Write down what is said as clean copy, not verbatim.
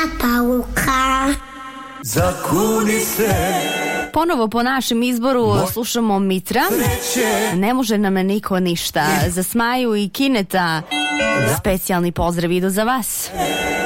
pauka. Zakuni se. Ponovo po našem izboru slušamo Mitra. Ne može nam niko ništa. Za Smaju i Kineta specijalni pozdrav idu za vas.